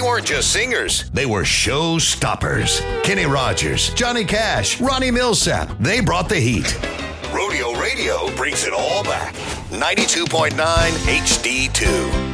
weren't just singers, they were show stoppers. Kenny Rogers, Johnny Cash, Ronnie Millsap, they brought the heat. Rodeo Radio brings it all back. 92.9 HD2.